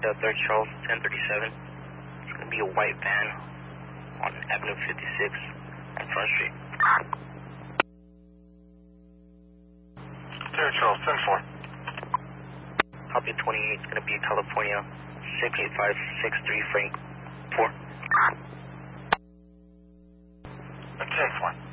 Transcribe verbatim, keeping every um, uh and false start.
uh, third Charles, ten thirty-seven. It's going to be a white van on Avenue fifty-six on Front Street. third Charles, ten four. Copy twenty-eight, it's going to be California, six eight five six three Frank four. ten four.